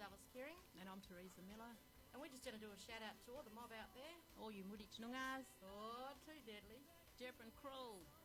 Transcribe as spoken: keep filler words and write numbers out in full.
Alice Kearing. And I'm Teresa Miller. And we're just going to do a shout out to all the mob out there. All you Murich Nungas. Oh, too deadly. Jeff and Kroll.